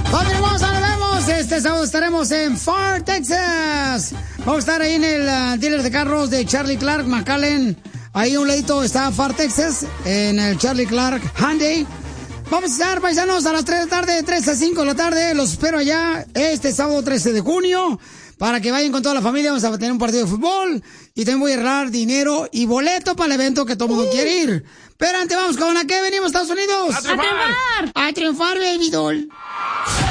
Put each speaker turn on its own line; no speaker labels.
¡Familia hermosa, nos vemos! Este sábado estaremos en Far, Texas. Vamos a estar ahí en el dealer de carros de Charlie Clark, McAllen. Ahí a un ladito está Far, Texas, en el Charlie Clark Hyundai. Vamos a estar, paisanos, a las 3 de la tarde, 3 a 5 de la tarde. Los espero allá este sábado 13 de junio. Para que vayan con toda la familia, vamos a tener un partido de fútbol. Y también voy a regalar dinero y boleto para el evento que todo el mundo quiere ir. Pero antes vamos con la que venimos, Estados Unidos.
¡A triunfar!
¡A triunfar, baby doll!